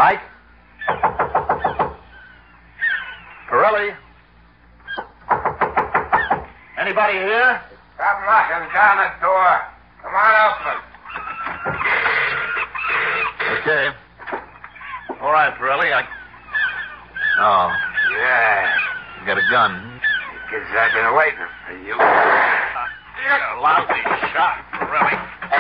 Mike? Pirelli? Anybody here? Stop knocking down the door. Come on, open. Okay. All right, Pirelli, Oh. Yeah. You got a gun. Because I've been waiting for you. You're a lousy shot, Pirelli.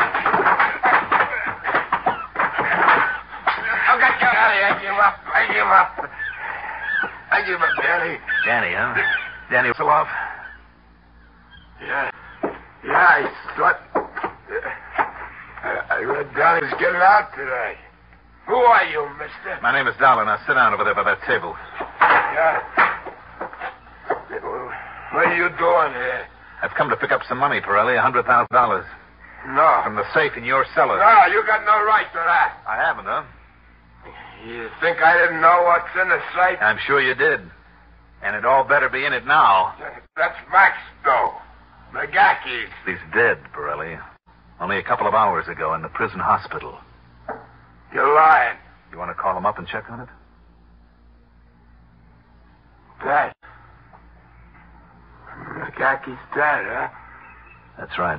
I'll get you out of here. I give up, Danny. Danny, huh? Danny Russelloff? Yeah, I thought... I read Danny's getting out today. Who are you, mister? My name is Dollar. Now sit down over there by that table. Yeah. What are you doing here? I've come to pick up some money, Pirelli, $100,000. No. From the safe in your cellar. No, you got no right to that. I haven't, huh? You think I didn't know what's in the safe? I'm sure you did. And it all better be in it now. That's Max Stowe. McGacky's. He's dead, Pirelli. Only a couple of hours ago in the prison hospital. You're lying. You want to call him up and check on it? Dead. McGacky's dead, huh? That's right.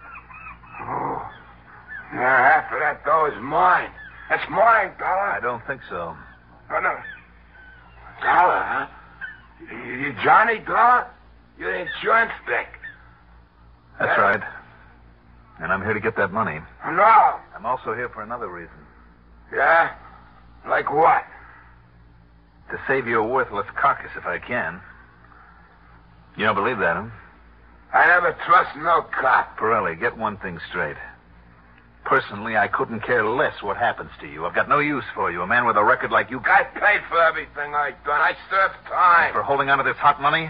Oh. Now, half of that dough is mine. That's mine, Dollar. I don't think so. Oh, no. Dollar, huh? You Johnny Dollar? You're the insurance dick. That's right. And I'm here to get that money. No. I'm also here for another reason. Yeah? Like what? To save your worthless carcass if I can. You don't believe that, huh? I never trust no cop. Pirelli, get one thing straight. Personally, I couldn't care less what happens to you. I've got no use for you. A man with a record like you... I paid for everything I've done. I served time. For holding on to this hot money?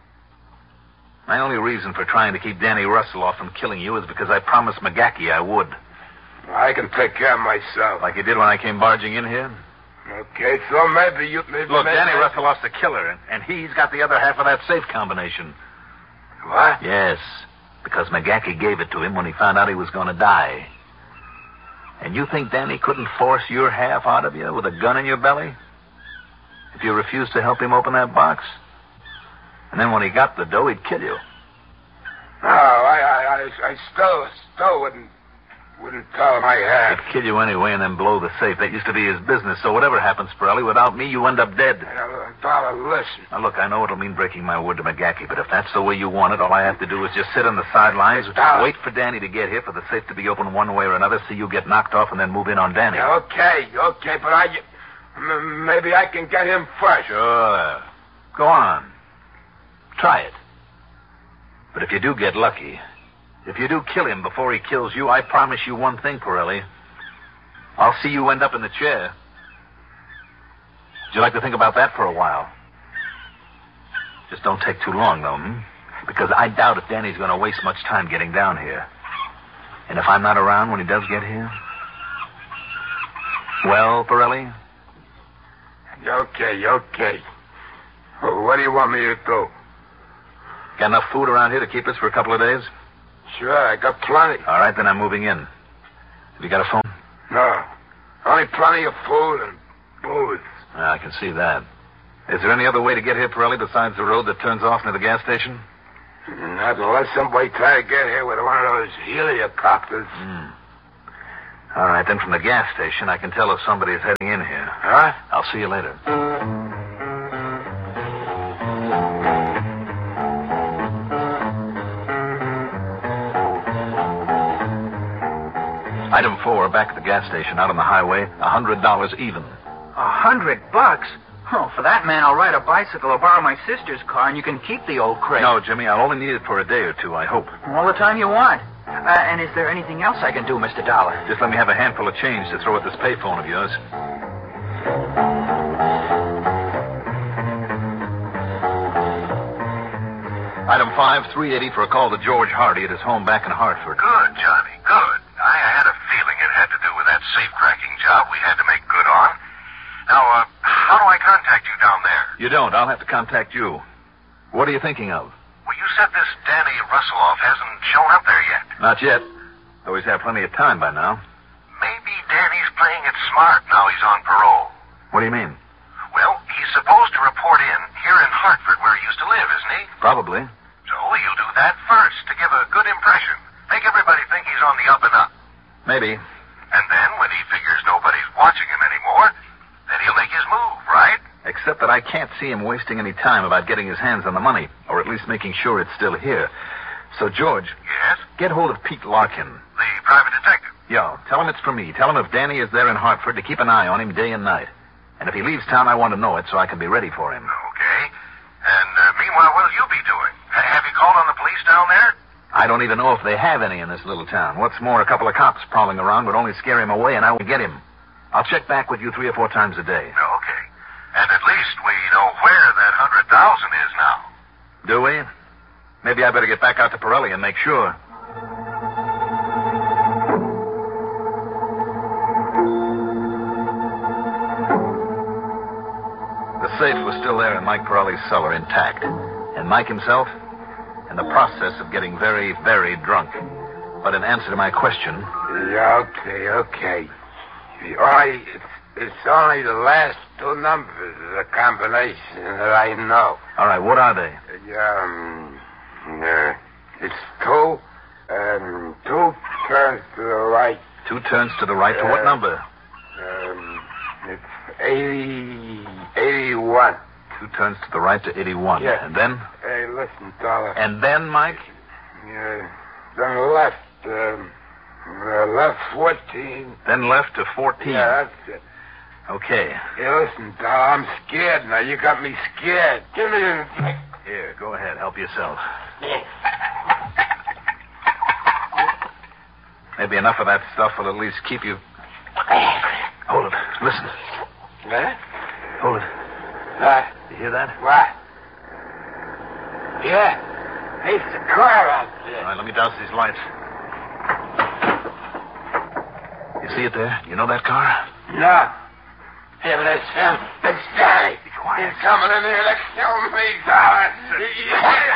My only reason for trying to keep Danny Russelloff from killing you is because I promised McGacky I would. I can take care of myself. Like you did when I came barging in here? Okay, so maybe you... Look, Danny Russelloff's the killer, and he's got the other half of that safe combination. What? Yes, because McGacky gave it to him when he found out he was going to die. And you think Danny couldn't force your half out of you with a gun in your belly? If you refused to help him open that box? And then when he got the dough, he'd kill you. No, I still wouldn't tell him I had. He'd kill you anyway and then blow the safe. That used to be his business. So whatever happens, Pirelli, without me, you end up dead. Dollar, listen. Now, look, I know it'll mean breaking my word to McGacky, but if that's the way you want it, all I have to do is just sit on the sidelines, wait for Danny to get here, for the safe to be open one way or another, see you get knocked off, and then move in on Danny. Yeah, okay, but maybe I can get him first. Sure. Go on. Try it. But if you do get lucky, if you do kill him before he kills you, I promise you one thing, Pirelli. I'll see you end up in the chair. Would you like to think about that for a while? Just don't take too long, though, Because I doubt if Danny's going to waste much time getting down here. And if I'm not around when he does get here... Well, Pirelli? Okay. What do you want me to do? Got enough food around here to keep us for a couple of days? Sure, I got plenty. All right, then I'm moving in. Have you got a phone? No. Only plenty of food and booze. I can see that. Is there any other way to get here, Pirelli, besides the road that turns off near the gas station? Not unless somebody try to get here with one of those heliocopters. All right, then from the gas station, I can tell if somebody's heading in here. Huh? I'll see you later. Item 4, back at the gas station, out on the highway, $100 even. $100? Oh, for that, man, I'll ride a bicycle or borrow my sister's car, and you can keep the old crate. No, Jimmy, I'll only need it for a day or two, I hope. All the time you want. And is there anything else I can do, Mr. Dollar? Just let me have a handful of change to throw at this payphone of yours. Item 5, $3.80 for a call to George Hardy at his home back in Hartford. Good, Johnny, good. I had a feeling it had to do with that safe-cracking job we had to make good on. Now, how do I contact you down there? You don't. I'll have to contact you. What are you thinking of? Well, you said this Danny Russelloff hasn't shown up there yet. Not yet. Though he's had plenty of time by now. Maybe Danny's playing it smart now he's on parole. What do you mean? Well, he's supposed to report in here in Hartford where he used to live, isn't he? Probably. So he'll do that first to give a good impression. Make everybody think he's on the up and up. Maybe. And then when he figures nobody's watching him anymore, then he'll make his move, right? Except that I can't see him wasting any time about getting his hands on the money, or at least making sure it's still here. So, George, Yes? get hold of Pete Larkin. The private detective. Yeah, tell him it's for me. Tell him if Danny is there in Hartford to keep an eye on him day and night. And if he leaves town, I want to know it so I can be ready for him. Okay. And meanwhile, what'll you be doing? Have you called on the police down there? I don't even know if they have any in this little town. What's more, a couple of cops prowling around would only scare him away, and I won't get him. I'll check back with you 3 or 4 times a day. Okay. And at least we know where that 100,000 is now. Do we? Maybe I better get back out to Pirelli and make sure. The safe was still there in Mike Pirelli's cellar, intact. And Mike himself, in the process of getting very, very drunk. But in answer to my question... Yeah, okay. It's only the last 2 numbers of the combination that I know. All right, what are they? It's 2, 2 turns to the right. 2 turns to the right to what number? It's 81. 2 turns to the right to 81. Yeah. And then? Hey, listen, Dollar. And then, Mike? Then left, left 14. Then left to 14. Yeah, that's it. Okay. Hey, listen, Dollar, I'm scared now. You got me scared. Give me the... Here, go ahead. Help yourself. Maybe enough of that stuff will at least keep you... Hold it. Listen. What? Hold it. What? You hear that? What? Yeah. It's the car out there. All right, let me douse these lights. You see it there? You know that car? No. Yeah, but that's him. That's Danny. Be quiet. He's coming in here to kill me, Dollar.